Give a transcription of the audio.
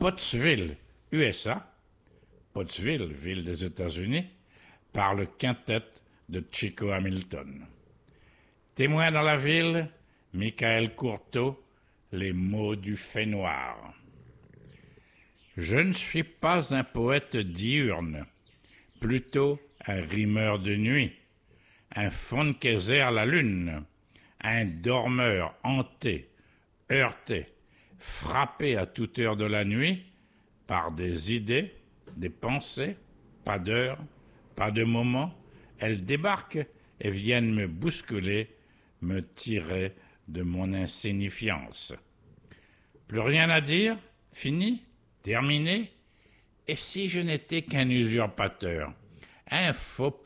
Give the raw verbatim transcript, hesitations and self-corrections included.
Pottsville, U S A, Pottsville, ville des États-Unis, par le quintet de Chico Hamilton. Témoin dans la ville, Michael Courteau, les mots du fait noir. Je ne suis pas un poète diurne, plutôt un rimeur de nuit, un Fonckézer à la lune, un dormeur hanté, heurté, frappé à toute heure de la nuit par des idées, des pensées, pas d'heure, pas de moment, elles débarquent et viennent me bousculer, me tirer de mon insignifiance. Plus rien à dire, fini, terminé, et si je n'étais qu'un usurpateur, un faux